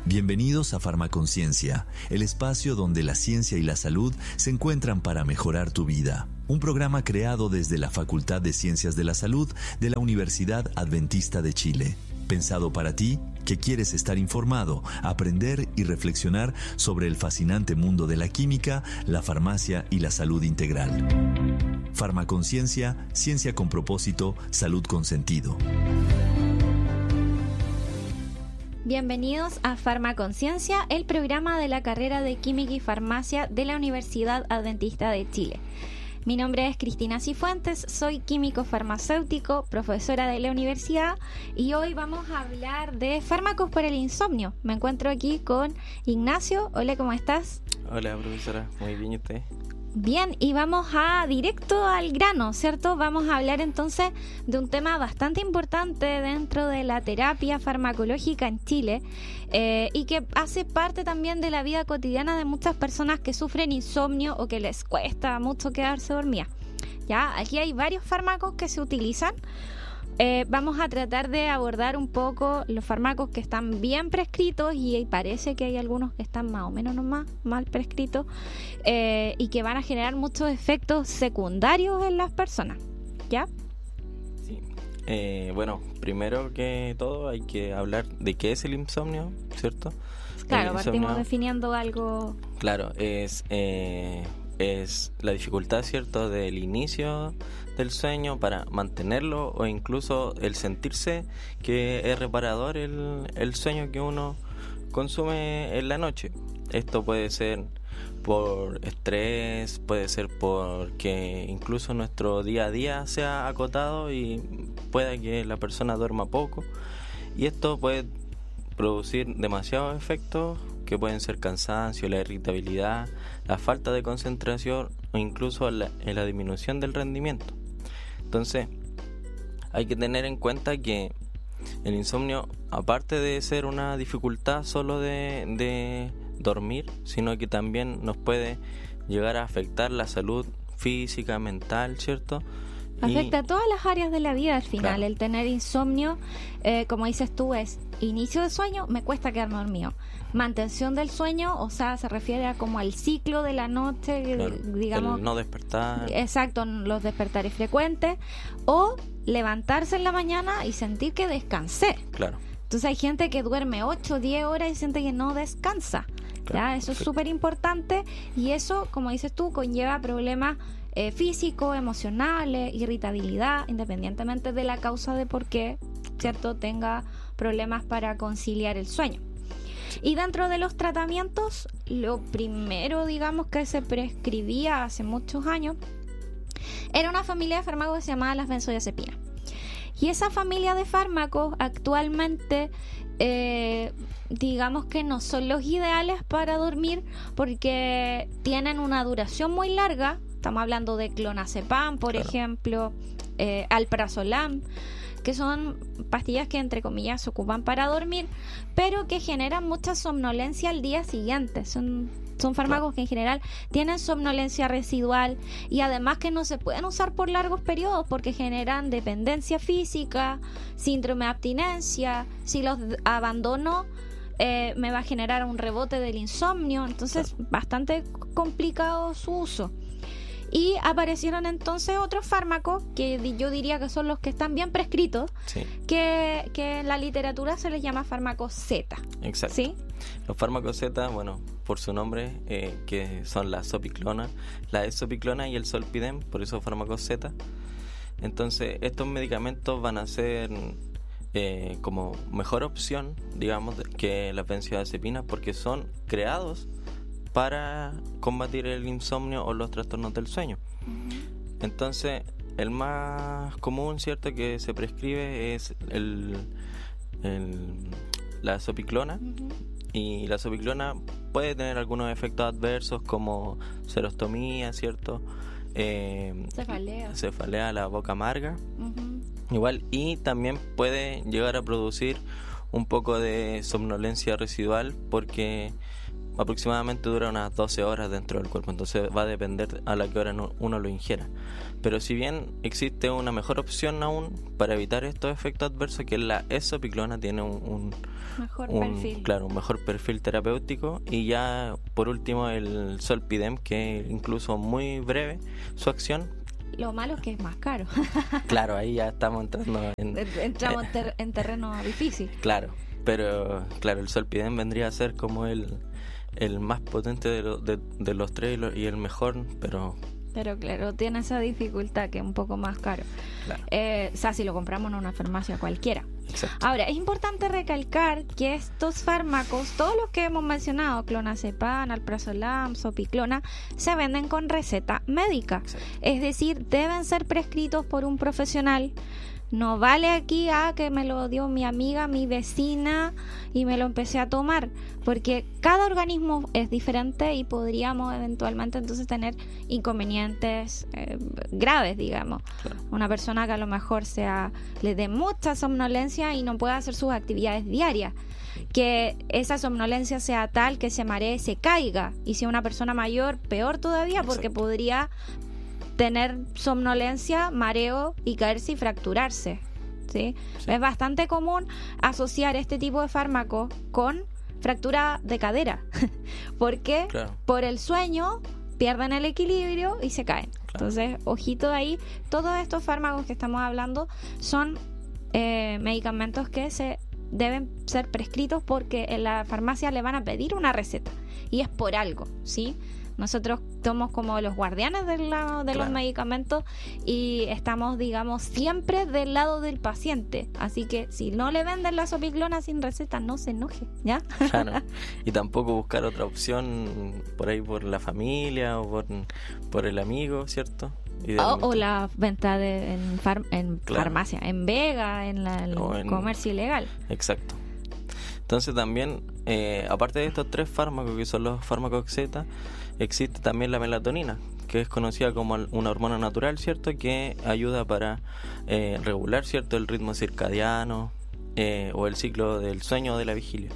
Bienvenidos a Farmaconciencia, el espacio donde la ciencia y la salud se encuentran para mejorar tu vida. Un programa creado desde la Facultad de Ciencias de la Salud de la Universidad Adventista de Chile. Pensado para ti, que quieres estar informado, aprender y reflexionar sobre el fascinante mundo de la química, la farmacia y la salud integral. Farmaconciencia, ciencia con propósito, salud con sentido. Bienvenidos a Farmaconciencia, el programa de la carrera de Química y Farmacia de la Universidad Adventista de Chile. Mi nombre es Cristina Cifuentes, soy químico farmacéutico, profesora de la universidad, y hoy vamos a hablar de fármacos para el insomnio. Me encuentro aquí con Ignacio. Hola, ¿cómo estás? Hola, profesora. Muy bien, ¿y usted? Bien, y vamos directo al grano, ¿cierto? Vamos a hablar entonces de un tema bastante importante dentro de la terapia farmacológica en Chile y que hace parte también de la vida cotidiana de muchas personas que sufren insomnio o que les cuesta mucho quedarse dormidas. Ya, aquí hay varios fármacos que se utilizan. Vamos a tratar de abordar un poco los fármacos que están bien prescritos y parece que hay algunos que están más o menos mal prescritos y que van a generar muchos efectos secundarios en las personas, ¿ya? Sí. Bueno, primero que todo hay que hablar de qué es el insomnio, ¿cierto? Claro, partimos definiendo algo. Claro, es la dificultad, ¿cierto?, del inicio del sueño para mantenerlo o incluso el sentirse que es reparador el sueño que uno consume en la noche. Esto puede ser por estrés, puede ser porque incluso nuestro día a día sea acotado y pueda que la persona duerma poco, y esto puede producir demasiados efectos que pueden ser cansancio, la irritabilidad, la falta de concentración o incluso la disminución del rendimiento. Entonces, hay que tener en cuenta que el insomnio, aparte de ser una dificultad solo de dormir, sino que también nos puede llegar a afectar la salud física, mental, ¿cierto? Afecta a todas las áreas de la vida al final. Claro. El tener insomnio, como dices tú, es inicio de sueño, me cuesta quedarme dormido. Mantención del sueño, o sea, se refiere a como al ciclo de la noche, claro, digamos. El no despertar. Exacto, los despertares frecuentes. O levantarse en la mañana y sentir que descansé. Claro. Entonces hay gente que duerme 8 o 10 horas y siente que no descansa. Claro, eso es súper importante, y eso, como dices tú, conlleva problemas físicos, emocionales, irritabilidad, independientemente de la causa de por qué, ¿cierto?, tenga problemas para conciliar el sueño. Y dentro de los tratamientos, lo primero, digamos, que se prescribía hace muchos años era una familia de fármacos que se llamaba las benzodiazepinas. Y esa familia de fármacos actualmente, digamos que no son los ideales para dormir porque tienen una duración muy larga. Estamos hablando de clonazepam, por ejemplo, alprazolam, que son pastillas que, entre comillas, se ocupan para dormir, pero que generan mucha somnolencia al día siguiente. Son fármacos que en general tienen somnolencia residual y además que no se pueden usar por largos periodos porque generan dependencia física, síndrome de abstinencia. Si los abandono, me va a generar un rebote del insomnio. Entonces, bastante complicado su uso. Y aparecieron entonces otros fármacos que yo diría que son los que están bien prescritos, sí, que en la literatura se les llama fármacos Z. Exacto. ¿Sí? Los fármacos Z, bueno, por su nombre, que son la sopiclona, la esopiclona y el zolpidem, por eso fármacos Z. Entonces, estos medicamentos van a ser como mejor opción, digamos, que las benzodiazepinas, porque son creados para combatir el insomnio o los trastornos del sueño. Entonces, el más común, ¿cierto?, que se prescribe es la sopiclona. Y la sopiclona puede tener algunos efectos adversos como serostomía, ¿cierto? Cefalea, la boca amarga. Igual, y también puede llegar a producir un poco de somnolencia residual porque aproximadamente dura unas 12 horas dentro del cuerpo, entonces va a depender a la que hora uno lo ingiera. Pero si bien existe una mejor opción aún para evitar estos efectos adversos, que es la esopiclona, tiene un perfil. Claro, un mejor perfil terapéutico. Y ya por último el Zolpidem, que es incluso muy breve su acción. Lo malo es que es más caro. Claro, ahí ya estamos entrando en terreno difícil. Claro, pero claro, el Zolpidem vendría a ser como el más potente de los tres y el mejor, pero claro, tiene esa dificultad que es un poco más caro. Claro. O sea, si lo compramos en una farmacia cualquiera. Exacto. Ahora, es importante recalcar que estos fármacos, todos los que hemos mencionado, clonazepam, alprazolam, zopiclona, se venden con receta médica. Exacto. Es decir, deben ser prescritos por un profesional. No vale aquí que me lo dio mi amiga, mi vecina y me lo empecé a tomar, porque cada organismo es diferente y podríamos eventualmente entonces tener inconvenientes graves, digamos. Claro. Una persona que a lo mejor le dé mucha somnolencia y no pueda hacer sus actividades diarias, que esa somnolencia sea tal que se maree, se caiga, y si es una persona mayor, peor todavía, porque Exacto. podría tener somnolencia, mareo y caerse y fracturarse, ¿sí? Sí. Es bastante común asociar este tipo de fármacos con fractura de cadera, porque Claro. por el sueño pierden el equilibrio y se caen. Claro. Entonces, ojito ahí, todos estos fármacos que estamos hablando son medicamentos que deben ser prescritos porque en la farmacia le van a pedir una receta y es por algo, ¿sí? Nosotros somos como los guardianes de los Claro. medicamentos y estamos, digamos, siempre del lado del paciente. Así que si no le venden la zopiclona sin receta, no se enoje, ¿ya? Claro. Y tampoco buscar otra opción por ahí por la familia o por el amigo, ¿cierto? O la venta en Claro. farmacia, en Vega, en el comercio ilegal. Exacto. Entonces también, aparte de estos tres fármacos que son los fármacos Z, existe también la melatonina, que es conocida como una hormona natural, ¿cierto? Que ayuda para regular, ¿cierto? El ritmo circadiano o el ciclo del sueño o de la vigilia.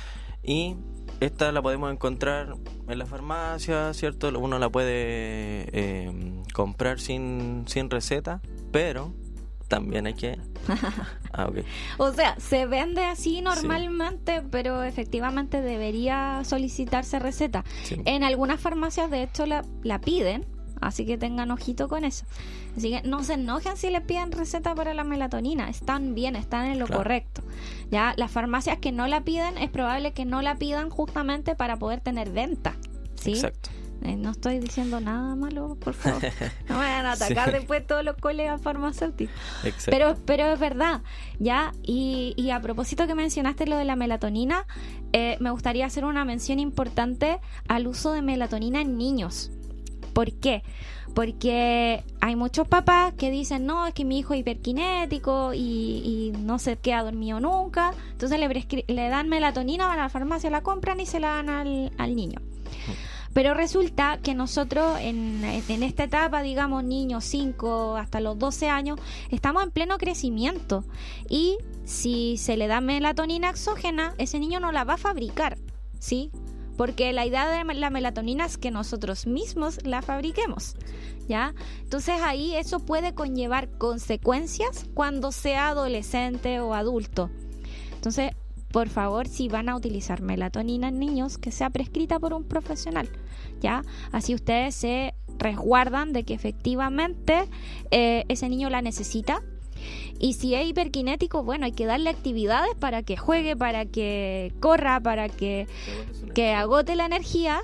Y esta la podemos encontrar en la farmacia, ¿cierto? Uno la puede comprar sin receta, pero también hay que... Okay. O sea, se vende así normalmente, sí, pero efectivamente debería solicitarse receta. Sí. En algunas farmacias, de hecho, la piden, así que tengan ojito con eso. Así que no se enojen si les piden receta para la melatonina, están bien, están en lo correcto. Ya, las farmacias que no la piden, es probable que no la pidan justamente para poder tener venta, ¿sí? Exacto. No estoy diciendo nada malo, por favor. No me van a atacar después todos los colegas farmacéuticos. Exacto. Pero es verdad, ¿ya? Y a propósito que mencionaste lo de la melatonina, me gustaría hacer una mención importante al uso de melatonina en niños. ¿Por qué? Porque hay muchos papás que dicen, no, es que mi hijo es hiperkinético y no se queda dormido nunca. Entonces le dan melatonina, van a la farmacia, la compran y se la dan al niño. Pero resulta que nosotros en esta etapa, digamos, niños 5 hasta los 12 años, estamos en pleno crecimiento. Y si se le da melatonina exógena, ese niño no la va a fabricar, ¿sí? Porque la idea de la melatonina es que nosotros mismos la fabriquemos, ¿ya? Entonces ahí eso puede conllevar consecuencias cuando sea adolescente o adulto. Entonces, por favor, si van a utilizar melatonina en niños, que sea prescrita por un profesional, ¿ya? Así ustedes se resguardan de que efectivamente ese niño la necesita. Y si es hiperkinético, bueno, hay que darle actividades para que juegue, para que corra, para que agote la energía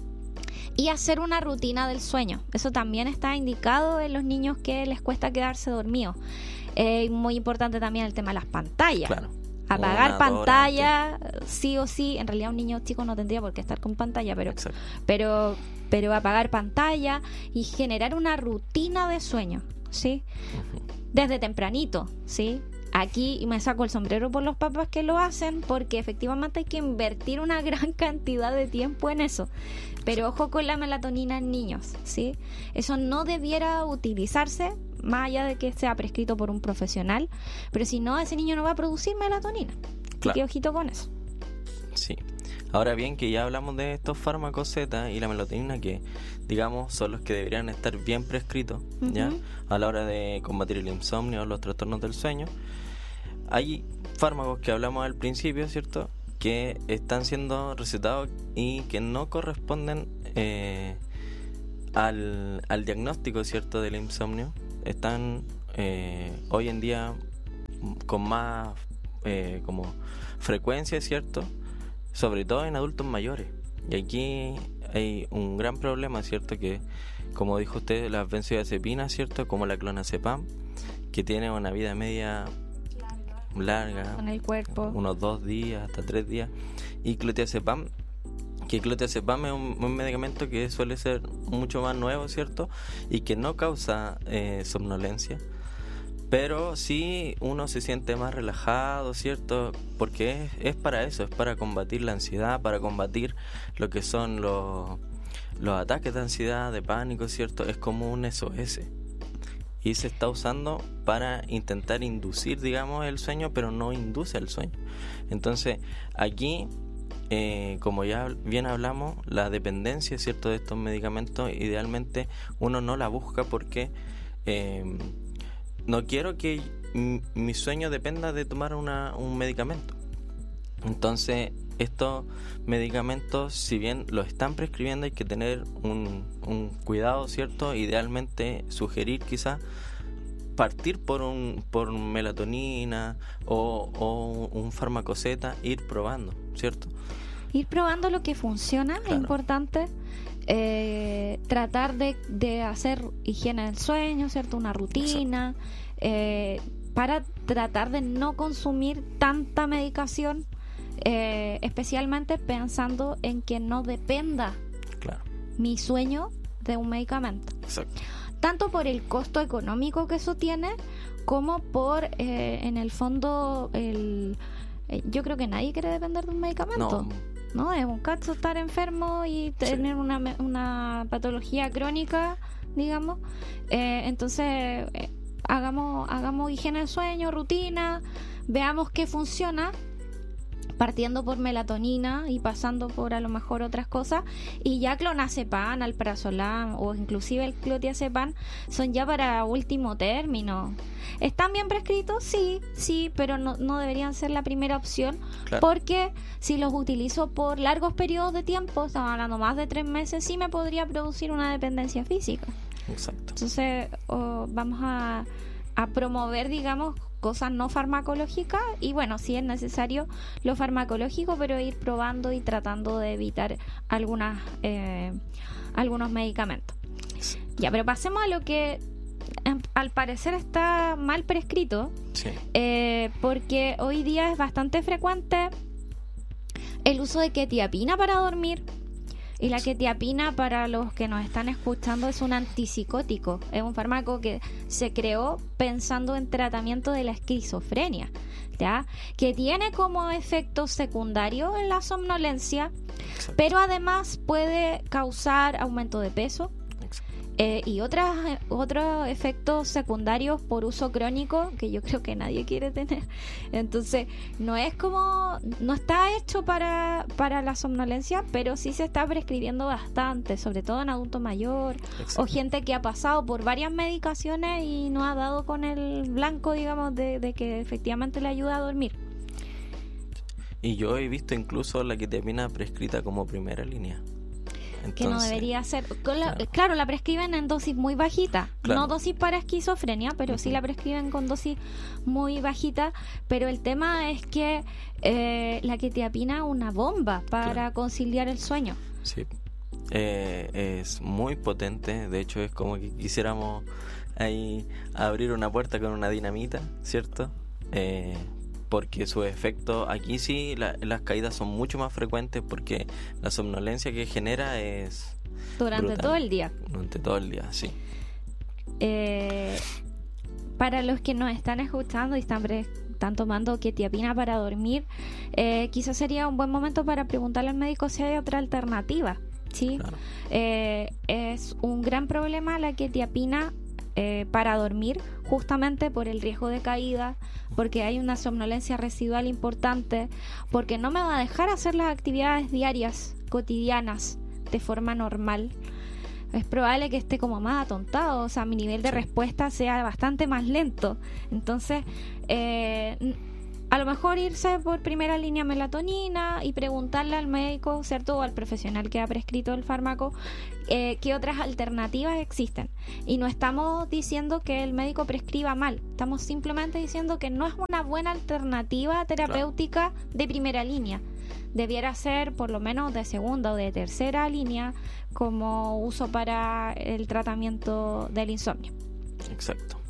y hacer una rutina del sueño. Eso también está indicado en los niños que les cuesta quedarse dormidos. Muy importante también el tema de las pantallas. Claro. Apagar pantalla, sí o sí. En realidad un niño chico no tendría por qué estar con pantalla, pero apagar pantalla y generar una rutina de sueño, ¿sí? Desde tempranito, ¿sí? Aquí me saco el sombrero por los papás que lo hacen, porque efectivamente hay que invertir una gran cantidad de tiempo en eso. Pero ojo con la melatonina en niños, ¿sí? Eso no debiera utilizarse, más allá de que sea prescrito por un profesional, pero si no, ese niño no va a producir melatonina. Claro. Y ojito con eso. Sí. Ahora bien, que ya hablamos de estos fármacos Z y la melatonina, que digamos son los que deberían estar bien prescritos, ¿ya? A la hora de combatir el insomnio o los trastornos del sueño. Hay fármacos que hablamos al principio, ¿cierto?, que están siendo recetados y que no corresponden al diagnóstico, ¿cierto?, del insomnio. Están hoy en día con más como frecuencia, ¿cierto?, sobre todo en adultos mayores. Y aquí hay un gran problema, ¿cierto?, que como dijo usted, las benzodiazepinas, ¿cierto?, como la clonazepam, que tiene una vida media larga con el cuerpo, unos 2 días hasta 3 días, y clonazepam, que clonazepam es un medicamento que suele ser mucho más nuevo, ¿cierto?, y que no causa somnolencia, pero sí uno se siente más relajado, ¿cierto?, porque es para eso, es para combatir la ansiedad, para combatir lo que son los ataques de ansiedad, de pánico, ¿cierto? Es como un SOS. Y se está usando para intentar inducir, digamos, el sueño, pero no induce el sueño. Entonces, aquí, como ya bien hablamos, la dependencia, ¿cierto?, de estos medicamentos, idealmente uno no la busca porque no quiero que mi sueño dependa de tomar un medicamento. Entonces, estos medicamentos, si bien los están prescribiendo, hay que tener un cuidado, ¿cierto? Idealmente sugerir quizás partir por melatonina o un fármaco Z, ir probando, ¿cierto? Ir probando lo que funciona, Claro. es importante. Tratar de hacer higiene del sueño, ¿cierto? Una rutina, para tratar de no consumir tanta medicación, especialmente pensando en que no dependa Claro, mi sueño de un medicamento, exacto. tanto por el costo económico que eso tiene como por en el fondo yo creo que nadie quiere depender de un medicamento. No, es un caso estar enfermo y tener una patología crónica, digamos. Entonces, hagamos higiene del sueño, rutina, veamos qué funciona, partiendo por melatonina y pasando por a lo mejor otras cosas, y ya clonazepam, alprazolam o inclusive el clonazepam son ya para último término. ¿Están bien prescritos? Sí, pero no deberían ser la primera opción, Claro. porque si los utilizo por largos periodos de tiempo, estamos hablando más de 3 meses, sí me podría producir una dependencia física. Exacto. Entonces vamos a promover, digamos, cosas no farmacológicas, y bueno, sí es necesario lo farmacológico, pero ir probando y tratando de evitar algunos medicamentos. Ya, pero pasemos a lo que al parecer está mal prescrito, Sí. porque hoy día es bastante frecuente el uso de quetiapina para dormir. Y la quetiapina, para los que nos están escuchando, es un antipsicótico. Es un fármaco que se creó pensando en tratamiento de la esquizofrenia, ¿ya? Que tiene como efecto secundario la somnolencia, Exacto. pero además puede causar aumento de peso, Exacto. y otros efectos secundarios por uso crónico que yo creo que nadie quiere tener. Entonces no está hecho para la somnolencia, pero sí se está prescribiendo bastante, sobre todo en adulto mayor. Exacto. O gente que ha pasado por varias medicaciones y no ha dado con el blanco, digamos, de que efectivamente le ayuda a dormir. Y yo he visto incluso la quetiapina prescrita como primera línea. Que no Entonces, debería ser. Claro, la prescriben en dosis muy bajitas. Claro. No dosis para esquizofrenia, pero sí la prescriben con dosis muy bajitas. Pero el tema es que la quetiapina es una bomba para Claro. conciliar el sueño. Sí. Es muy potente. De hecho, es como que quisiéramos ahí abrir una puerta con una dinamita, ¿cierto? Porque su efecto, aquí sí las caídas son mucho más frecuentes, porque la somnolencia que genera es Durante brutal. todo el día. Durante todo el día, sí. Para los que nos están escuchando y están tomando quetiapina para dormir, quizás sería un buen momento para preguntarle al médico si hay otra alternativa, ¿sí? Claro. Es un gran problema la quetiapina para dormir, justamente por el riesgo de caída, porque hay una somnolencia residual importante, porque no me va a dejar hacer las actividades diarias, cotidianas, de forma normal. Es probable que esté como más atontado, o sea, mi nivel de respuesta sea bastante más lento. Entonces, a lo mejor irse por primera línea melatonina y preguntarle al médico, ¿cierto? O al profesional que ha prescrito el fármaco, qué otras alternativas existen. Y no estamos diciendo que el médico prescriba mal, estamos simplemente diciendo que no es una buena alternativa terapéutica de primera línea. Debiera ser por lo menos de segunda o de tercera línea como uso para el tratamiento del insomnio. Exacto.